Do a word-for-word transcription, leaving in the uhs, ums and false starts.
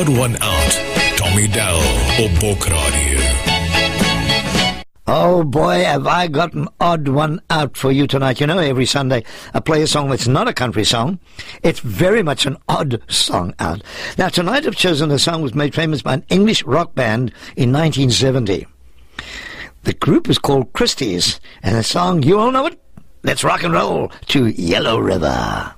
odd one out. Tommy Dell op Bokradio. Oh boy, have I got an odd one out for you tonight. You know, every Sunday I play a song that's not a country song. It's very much an odd song out. Now tonight I've chosen a song that was made famous by an English rock band in nineteen seventy. The group is called Christie's, and the song, you all know it? Let's rock and roll to Yellow River.